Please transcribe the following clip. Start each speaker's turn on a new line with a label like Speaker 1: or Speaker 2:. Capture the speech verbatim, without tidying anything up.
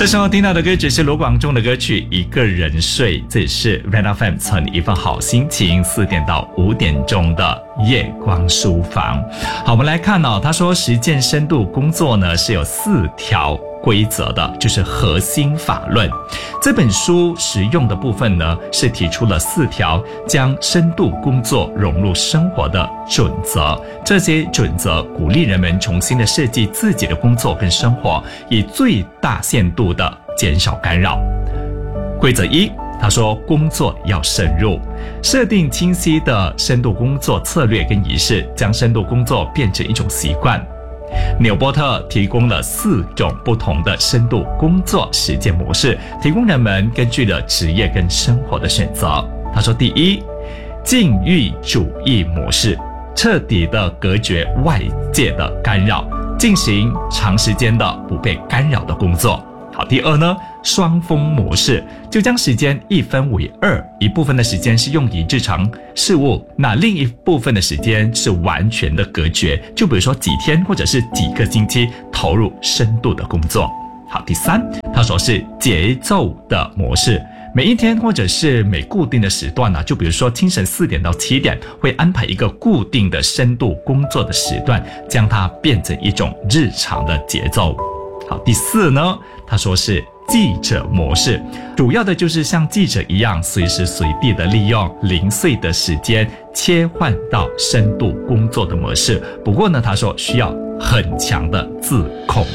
Speaker 1: 这时候听到的歌曲是罗广仲的歌曲《一个人睡》，这也是 Red F M 存一份好心情四点到五点钟的夜光书房。好，我们来看哦，他说实践深度工作呢是有四条规则的，就是核心法论。这本书实用的部分呢，是提出了四条将深度工作融入生活的准则。这些准则鼓励人们重新的设计自己的工作跟生活，以最大限度的减少干扰。规则一，他说工作要深入，设定清晰的深度工作策略跟仪式，将深度工作变成一种习惯。纽波特提供了四种不同的深度工作实践模式，提供人们根据了职业跟生活的选择。他说，第一，禁欲主义模式，彻底的隔绝外界的干扰，进行长时间的不被干扰的工作。好，第二呢，双峰模式，就将时间一分为二，一部分的时间是用于日常事务，那另一部分的时间是完全的隔绝，就比如说几天或者是几个星期投入深度的工作。好，第三，他说是节奏的模式，每一天或者是每固定的时段呢、啊，就比如说清晨四点到七点会安排一个固定的深度工作的时段，将它变成一种日常的节奏。好，第四呢，他说是记者模式，主要的就是像记者一样，随时随地的利用零碎的时间切换到深度工作的模式。不过呢，他说需要很强的自控